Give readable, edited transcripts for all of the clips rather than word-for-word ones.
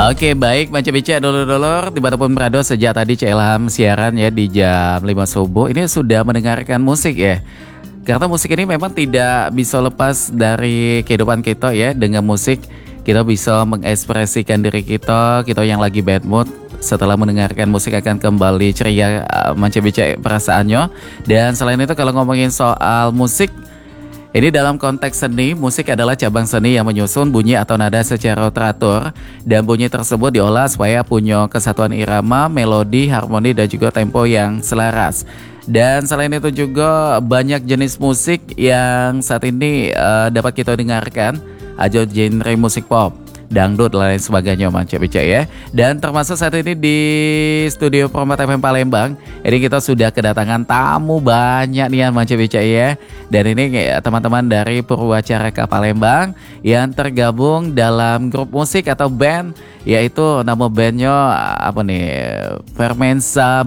Oke, baik Manca Bica dulur-dulur dimanapun berada, sejak tadi Cik Ilham siaran ya di jam 5 subuh ini sudah mendengarkan musik ya. Karena musik ini memang tidak bisa lepas dari kehidupan kita ya. Dengan musik kita bisa mengekspresikan diri kita yang lagi bad mood. Setelah mendengarkan musik akan kembali ceria Manca Bica perasaannya. Dan selain itu kalau ngomongin soal musik, ini dalam konteks seni, musik adalah cabang seni yang menyusun bunyi atau nada secara teratur dan bunyi tersebut diolah supaya punya kesatuan irama, melodi, harmoni dan juga tempo yang selaras. Dan selain itu juga banyak jenis musik yang saat ini dapat kita dengarkan, ada genre musik pop, dangdut dan lain sebagainya Manca Bica ya. Dan termasuk saat ini di studio Promat FM Palembang, ini kita sudah kedatangan tamu banyak nih ya Manca Bica ya. Dan ini teman-teman dari Purwacaraka Palembang yang tergabung dalam grup musik atau band, yaitu nama bandnya apa nih, Fermenza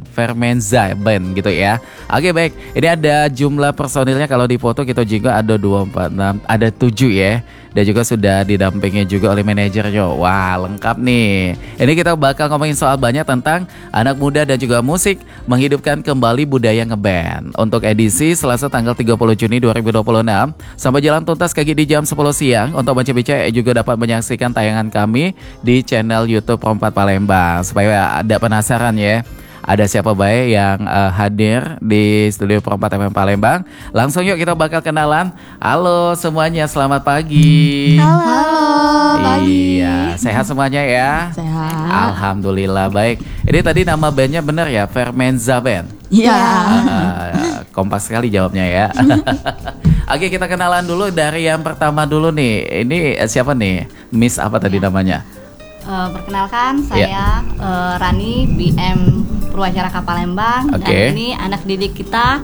Band gitu ya. Oke baik, ini ada jumlah personilnya kalau di foto kita juga ada 2, 4, 6, ada 7 ya. Dan juga sudah didampingi juga oleh manajernya. Wah lengkap nih. Ini kita bakal ngomongin soal banyak tentang anak muda dan juga musik menghidupkan kembali budaya ngeband. Untuk edisi Selasa tanggal 30 Juni 2026 sampai jalan tuntas kaki di jam 10 siang. Untuk Manca Bica juga dapat menyaksikan tayangan kami di channel YouTube Pro4 Palembang. Supaya ada penasaran ya, ada siapa baik yang hadir di studio Pro4 FM Palembang. Langsung yuk kita bakal kenalan. Halo semuanya, selamat pagi. Halo pagi. Iya, sehat semuanya ya? Sehat. Alhamdulillah baik. Ini tadi nama bandnya benar ya, Fermenza Band? Iya. Kompas sekali jawabnya ya. Oke, kita kenalan dulu dari yang pertama dulu nih. Ini siapa nih? Miss apa tadi namanya? Perkenalkan saya Rani BM Purwacaraka Palembang. Oke. Dan ini anak didik kita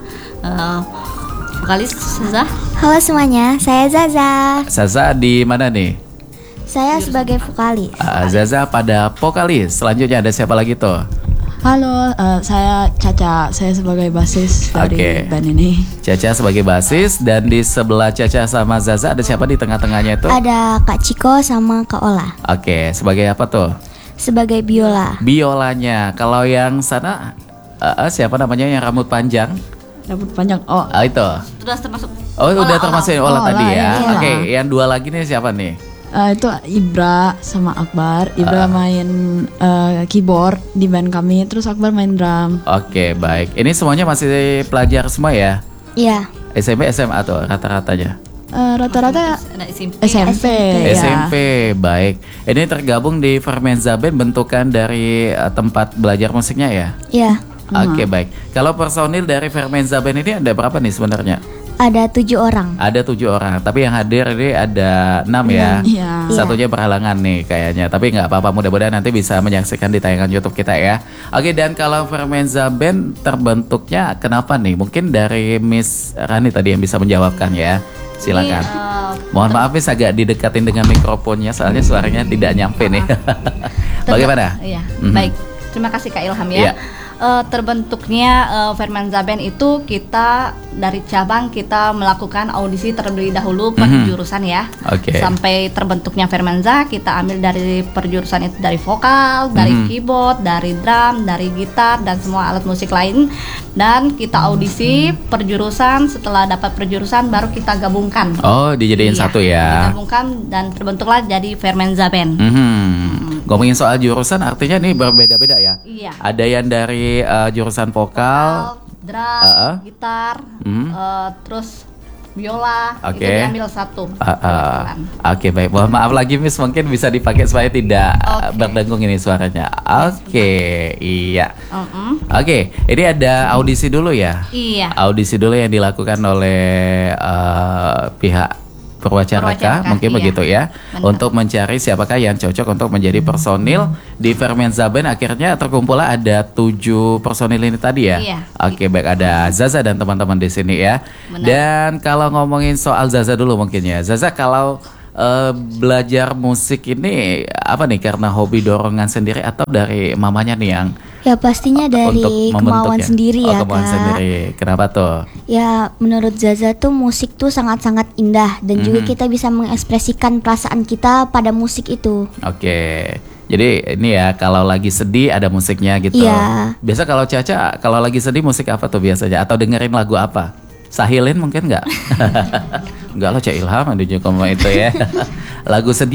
vokalis Zaza. Halo semuanya, saya Zaza. Zaza di mana nih? Saya sebagai vokalis. Zaza pada vokalis. Selanjutnya ada siapa lagi tuh? Halo, saya Caca. Saya sebagai basis dari band ini. Caca sebagai basis, dan di sebelah Caca sama Zaza ada siapa di tengah-tengahnya itu? Ada Kak Ciko sama Kak Ola. Oke, sebagai apa tuh? Sebagai biola. Biolanya. Kalau yang sana siapa namanya yang rambut panjang? Rambut panjang. Oh, itu. Sudah termasuk. Udah termasuk Ola tadi ya. iya. Oke, yang dua lagi nih siapa nih? itu Ibra sama Akbar. Ibra main keyboard di band kami, terus Akbar main drum. Oke, baik. Ini semuanya masih pelajar semua ya? Iya. SMP, SMA tuh rata-ratanya? Rata-rata SMP. ya. SMP, baik. Ini tergabung di Fermenza Band, bentukan dari tempat belajar musiknya ya? Iya. Oke, baik. Kalau personil dari Fermenza Band ini ada berapa nih sebenarnya? Ada 7 orang. Ada 7 orang, tapi yang hadir ini ada 6 ya. Iya. Satunya berhalangan nih kayaknya, tapi nggak apa-apa, mudah-mudahan nanti bisa menyaksikan di tayangan YouTube kita ya. Oke, dan kalau Fermenza Band terbentuknya kenapa nih? Mungkin dari Miss Rani tadi yang bisa menjawabkan ya. Silakan. Mohon maaf Miss, agak didekatin dengan mikrofonnya soalnya suaranya tidak nyampe nih. Bagaimana? Iya. Baik. Terima kasih Kak Ilham ya. Iya. Terbentuknya Fermenza Band itu kita dari cabang kita melakukan audisi terlebih dahulu per jurusan ya. Oke. Sampai terbentuknya Fermenza kita ambil dari perjurusan itu, dari vokal, dari keyboard, dari drum, dari gitar dan semua alat musik lain. Dan kita audisi perjurusan, setelah dapat perjurusan baru kita gabungkan. Oh, dijadiin satu ya. Digabungkan dan terbentuklah jadi Fermenza Band. Ngomongin soal jurusan artinya nih berbeda-beda ya. Iya. Ada yang dari jurusan vokal, drum, gitar, terus biola, Oke. itu diambil satu. Oke, baik. Mohon maaf lagi Miss, mungkin bisa dipakai supaya tidak berdengung ini suaranya. Oke, iya. Oke, ini ada audisi dulu ya. Iya. Audisi dulu yang dilakukan oleh pihak Purwacaraka, mungkin iya. begitu ya. Benar. Untuk mencari siapakah yang cocok untuk menjadi personil di Fermenza Band. Akhirnya terkumpullah ada 7 personil ini tadi ya. Iya. Oke, baik, ada Zaza dan teman-teman di sini ya. Benar. Dan kalau ngomongin soal Zaza dulu mungkin ya. Zaza, kalau belajar musik ini apa nih, karena hobi dorongan sendiri atau dari mamanya nih yang Ya pastinya dari untuk kemauan membentuknya? sendiri ya kemauan Kak. sendiri. Kenapa tuh? Ya menurut Zaza tuh musik tuh sangat-sangat indah. Dan juga kita bisa mengekspresikan perasaan kita pada musik itu. Oke. Jadi ini ya kalau lagi sedih ada musiknya gitu. Iya. Biasa kalau Caca kalau lagi sedih musik apa tuh biasanya? Atau dengerin lagu apa? Sahilin mungkin nggak? Nggak loh, Cak Ilham ada juga itu ya. Lagu sedih